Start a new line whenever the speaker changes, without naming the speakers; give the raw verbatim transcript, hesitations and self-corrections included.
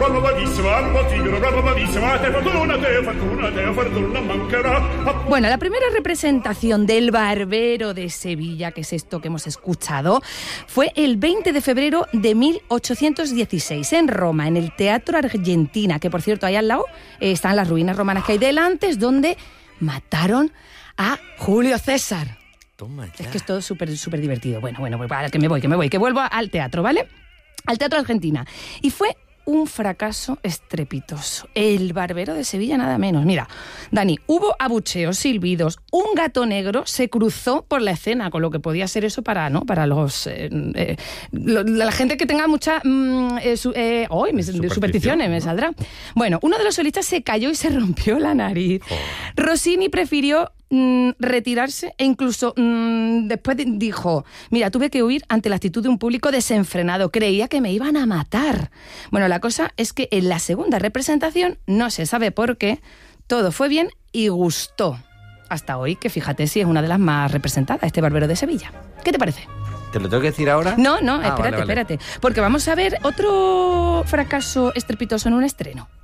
Bueno, la primera representación del Barbero de Sevilla, que es esto que hemos escuchado, fue el veinte de febrero de mil ochocientos dieciséis en Roma, en el Teatro Argentina, que por cierto ahí al lado eh, están las ruinas romanas que hay delante, es donde mataron a Julio César.
Toma ya.
Es que es todo súper súper divertido. Bueno, bueno, pues para que me voy, que me voy, que vuelvo al teatro, ¿vale? Al Teatro Argentina. Y fue un fracaso estrepitoso. El Barbero de Sevilla, nada menos. Mira, Dani, hubo abucheos, silbidos, un gato negro se cruzó por la escena, con lo que podía ser eso para, ¿no? Para los eh, eh, lo, la gente que tenga mucha mm, eh, su, eh, oh, me, supersticiones, me saldrá. Bueno, uno de los solistas se cayó y se rompió la nariz. Oh. Rossini prefirió retirarse e incluso mmm, después dijo, mira, tuve que huir ante la actitud de un público desenfrenado, creía que me iban a matar. Bueno, la cosa es que en la segunda representación, no se sabe por qué, todo fue bien y gustó. Hasta hoy, que fíjate si es una de las más representadas, este Barbero de Sevilla. ¿Qué te parece?
¿Te lo tengo que decir ahora?
No, no,
ah,
espérate,
vale, vale.
espérate, porque vamos a ver otro fracaso estrepitoso en un estreno.